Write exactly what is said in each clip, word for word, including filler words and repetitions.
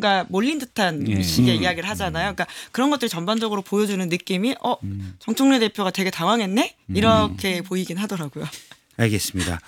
누가 몰린 듯한 예. 식의 음. 이야기를 하잖아요. 그러니까 그런 것들이 전반적으로 보여주는 느낌이 어 정청래 대표가 되게 당황했네 이렇게 음. 보이긴 하더라고요. 알겠습니다.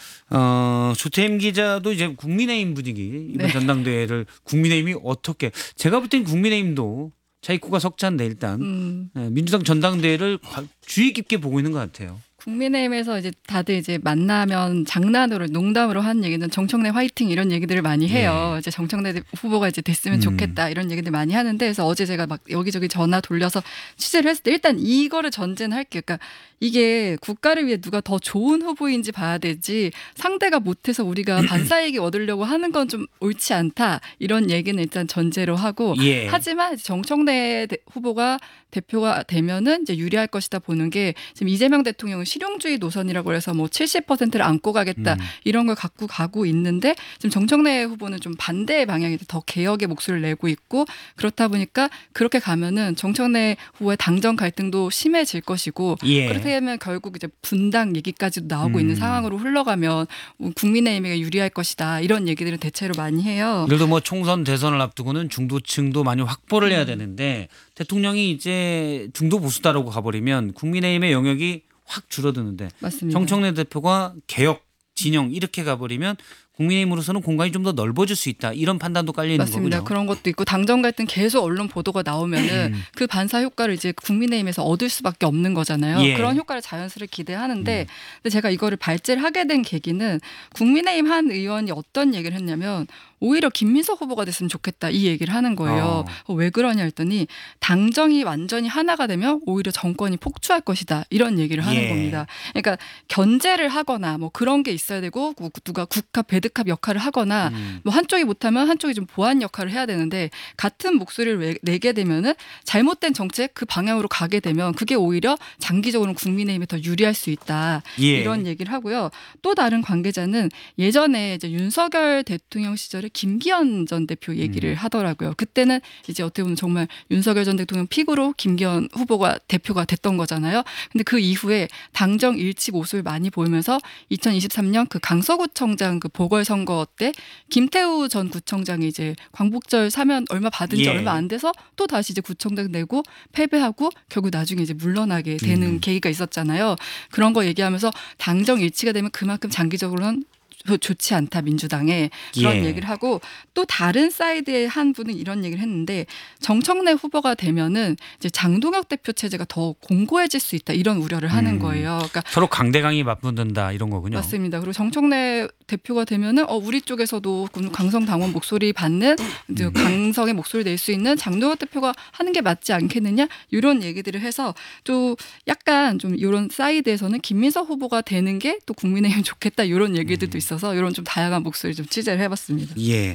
어, 조태임 기자도 이제 국민의힘 분위기 이번 네. 전당대회를 국민의힘이 어떻게 제가 볼 땐 국민의힘도 자익구가 석자인데 일단 음. 민주당 전당대회를 주의 깊게 보고 있는 것 같아요. 국민의힘에서 이제 다들 이제 만나면 장난으로 농담으로 하는 얘기는 정청래 화이팅 이런 얘기들을 많이 해요. 예. 이제 정청래 후보가 이제 됐으면 음. 좋겠다 이런 얘기들 많이 하는데 그래서 어제 제가 막 여기저기 전화 돌려서 취재를 했을 때 일단 이거를 전제는 할게요. 그러니까 이게 국가를 위해 누가 더 좋은 후보인지 봐야 되지 상대가 못해서 우리가 반사이익이 얻으려고 하는 건 좀 옳지 않다 이런 얘기는 일단 전제로 하고 예. 하지만 정청래 후보가 대표가 되면은 이제 유리할 것이다 보는 게 지금 이재명 대통령은 실용주의 노선이라고 해서 뭐 칠십 퍼센트를 안고 가겠다 음. 이런 걸 갖고 가고 있는데 지금 정청래 후보는 좀 반대의 방향이 더 개혁의 목소리를 내고 있고 그렇다 보니까 그렇게 가면은 정청래 후보의 당정 갈등도 심해질 것이고 예. 그렇게 되면 결국 이제 분당 얘기까지도 나오고 음. 있는 상황으로 흘러가면 국민의힘에게 유리할 것이다 이런 얘기들을 대체로 많이 해요. 그래도 뭐 총선 대선을 앞두고는 중도층도 많이 확보를 해야 되는데 대통령이 이제 중도 보수다라고 가버리면 국민의힘의 영역이 확 줄어드는데 맞습니다. 정청래 대표가 개혁 진영 이렇게 가버리면 국민의힘으로서는 공간이 좀 더 넓어질 수 있다 이런 판단도 깔려 있는 맞습니다. 거군요. 그런 것도 있고 당정 갈등 계속 언론 보도가 나오면은 음. 그 반사 효과를 이제 국민의힘에서 얻을 수밖에 없는 거잖아요. 예. 그런 효과를 자연스레 기대하는데 음. 근데 제가 이거를 발제를 하게 된 계기는 국민의힘 한 의원이 어떤 얘기를 했냐면 오히려 김민석 후보가 됐으면 좋겠다 이 얘기를 하는 거예요. 어. 왜 그러냐 했더니 당정이 완전히 하나가 되면 오히려 정권이 폭주할 것이다 이런 얘기를 하는 예. 겁니다. 그러니까 견제를 하거나 뭐 그런 게 있어야 되고 누가 국합 배드캅 역할을 하거나 음. 뭐 한쪽이 못하면 한쪽이 좀 보완 역할을 해야 되는데 같은 목소리를 내게 되면은 잘못된 정책 그 방향으로 가게 되면 그게 오히려 장기적으로는 국민의힘에 더 유리할 수 있다 예. 이런 얘기를 하고요. 또 다른 관계자는 예전에 이제 윤석열 대통령 시절에 김기현 전 대표 얘기를 음. 하더라고요. 그때는 이제 어떻게 보면 정말 윤석열 전 대통령 픽으로 김기현 후보가 대표가 됐던 거잖아요. 근데 그 이후에 당정 일치 모습을 많이 보이면서 이천이십삼 년 그 강서구청장 그 보궐선거 때 김태우 전 구청장이 이제 광복절 사면 얼마 받은 지 예. 얼마 안 돼서 또 다시 이제 구청장 내고 패배하고 결국 나중에 이제 물러나게 되는 음. 계기가 있었잖아요. 그런 거 얘기하면서 당정 일치가 되면 그만큼 장기적으로는 좋지 않다 민주당에 그런 예. 얘기를 하고 또 다른 사이드의 한 분은 이런 얘기를 했는데 정청래 후보가 되면은 이제 장동혁 대표 체제가 더 공고해질 수 있다 이런 우려를 하는 음. 거예요. 그러니까 서로 강대강이 맞붙는다 이런 거군요. 맞습니다. 그리고 정청래 대표가 되면은 어 우리 쪽에서도 강성 당원 목소리 받는 이제 음. 강성의 목소리 낼 수 있는 장동혁 대표가 하는 게 맞지 않겠느냐 이런 얘기들을 해서 또 약간 좀 이런 사이드에서는 김민석 후보가 되는 게 또 국민의힘 좋겠다 이런 얘기들도 음. 있어서 이런 좀 다양한 목소리 좀 취재를 해봤습니다. 예,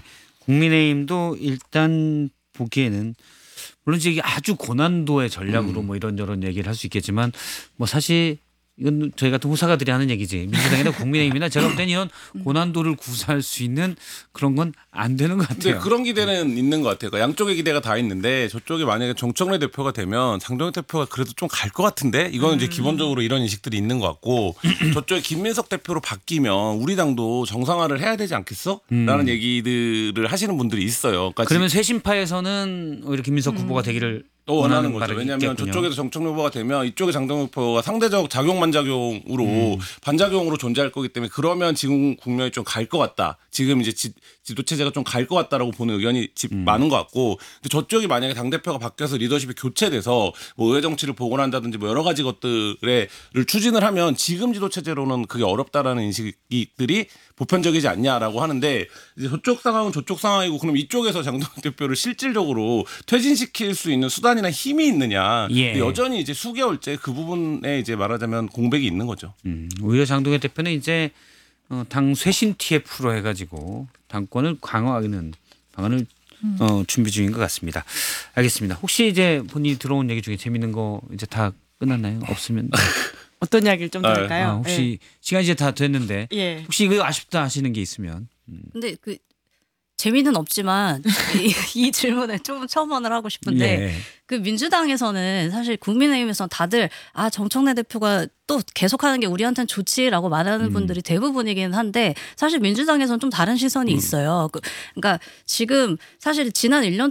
국민의힘도 일단 보기에는 물론 이게 아주 고난도의 전략으로 음. 뭐 이런저런 얘기를 할 수 있겠지만 뭐 사실 이건 저희 같은 호사가들이 하는 얘기지 민주당이나 국민의힘이나 제가 볼 때는 이런 고난도를 구사할 수 있는 그런 건 안 되는 것 근데 같아요. 그런 기대는 있는 것 같아요. 그러니까 양쪽의 기대가 다 있는데 저쪽이 만약에 정청래 대표가 되면 장동혁 대표가 그래도 좀 갈 것 같은데 이거는 이제 기본적으로 이런 인식들이 있는 것 같고 저쪽에 김민석 대표로 바뀌면 우리 당도 정상화를 해야 되지 않겠어? 음. 라는 얘기들을 하시는 분들이 있어요. 그러니까 그러면 쇄신파에서는 오히려 김민석 후보가 되기를 또 원하는 거죠. 바람이 왜냐하면 있겠군요. 저쪽에서 정청래 후보가 되면 이쪽에 장동혁 후보가 상대적 작용 반작용으로 음. 반작용으로 존재할 거기 때문에 그러면 지금 국면이 좀 갈 것 같다. 지금 이제 지, 지도 체제가 좀 갈 것 같다라고 보는 의견이 집 음. 많은 것 같고 근데 저쪽이 만약에 당 대표가 바뀌어서 리더십이 교체돼서 뭐 의회 정치를 복원한다든지 뭐 여러 가지 것들을 추진을 하면 지금 지도 체제로는 그게 어렵다라는 인식들이 보편적이지 않냐라고 하는데 이제 저쪽 상황은 저쪽 상황이고 그럼 이쪽에서 장동혁 대표를 실질적으로 퇴진시킬 수 있는 수단이나 힘이 있느냐 예. 여전히 이제 수개월째 그 부분에 이제 말하자면 공백이 있는 거죠. 음, 오히려 장동혁 대표는 이제 어, 당 쇄신 티에프로 해가지고 당권을 강화하는 방안을 음. 어, 준비 중인 것 같습니다. 알겠습니다. 혹시 이제 본인이 들어온 얘기 중에 재밌는 거 이제 다 끝났나요? 없으면 어떤 이야기를 좀 더 아, 할까요? 아, 혹시 시간이 이제 다 됐는데 예. 혹시 이거 아쉽다 하시는 게 있으면 근데 그 재미는 없지만 이, 이 질문에 좀 첨언을 하고 싶은데 예. 그 민주당에서는 사실 국민의힘에서 다들 아 정청래 대표가 또 계속하는 게 우리한테는 좋지라고 말하는 음. 분들이 대부분이긴 한데 사실 민주당에서는 좀 다른 시선이 있어요. 그, 그러니까 지금 사실 지난 일 년